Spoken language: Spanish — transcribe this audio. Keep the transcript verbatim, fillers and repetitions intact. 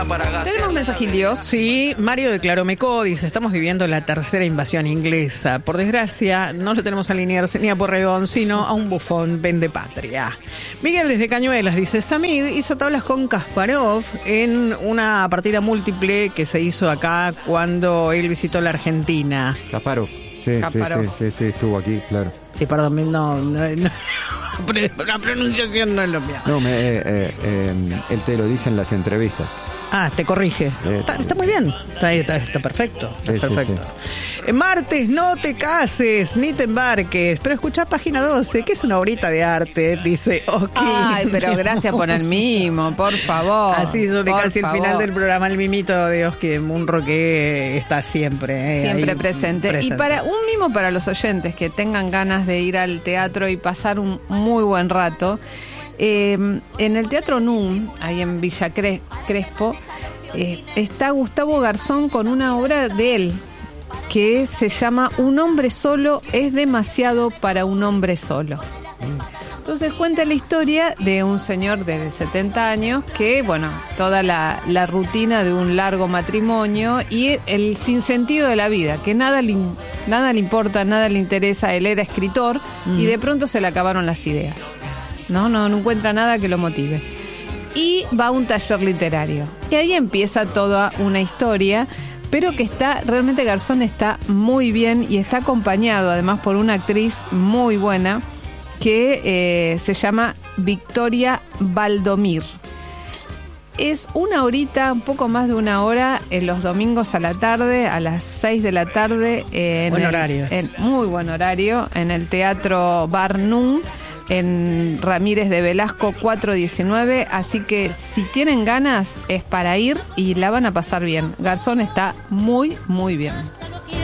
¿Tenemos mensajillos? Sí, Mario de Claromecó dice: estamos viviendo la tercera invasión inglesa. Por desgracia, no lo tenemos a Liniers ni a Porredón, sino a un bufón vendepatria. Miguel desde Cañuelas dice: Samid hizo tablas con Kasparov en una partida múltiple que se hizo acá cuando él visitó la Argentina. Kasparov, sí, sí, sí, sí, sí, estuvo aquí, claro. Sí, perdón, no, no, no. La pronunciación no es lo mío. No, me, eh, eh, eh, él te lo dice en las entrevistas. Ah, te corrige. Eh, está, está muy bien. Está, está, está perfecto. Está sí, perfecto. Sí, sí. Martes, no te cases ni te embarques. Pero escuchá página doce, que es una obrita de arte, dice Oki. Ay, pero gracias por el mimo, por favor. Así sobre por casi favor. el final del programa, el mimito de Oski Munro, que está siempre. Eh, siempre ahí presente. presente. Y para un mimo para los oyentes que tengan ganas de ir al teatro y pasar un muy buen rato. Eh, en el Teatro Nun, ahí en Villa Cres- Crespo, eh, está Gustavo Garzón con una obra de él que se llama Un hombre solo es demasiado para un hombre solo. Entonces cuenta la historia de un señor de setenta años que, bueno, toda la, la rutina de un largo matrimonio y el sinsentido de la vida, que nada le, nada le importa, nada le interesa. Él era escritor mm. y de pronto se le acabaron las ideas. No, no, no encuentra nada que lo motive. Y va a un taller literario. Y ahí empieza toda una historia, pero que está, realmente Garzón está muy bien y está acompañado además por una actriz muy buena que eh, se llama Victoria Valdomir. Es una horita, un poco más de una hora, en los domingos a la tarde, a las seis de la tarde. En buen el, horario. En, muy buen horario, en el Teatro Bar Nun, en Ramírez de Velasco cuatrocientos diecinueve, así que si tienen ganas es para ir y la van a pasar bien. Garzón está muy, muy bien.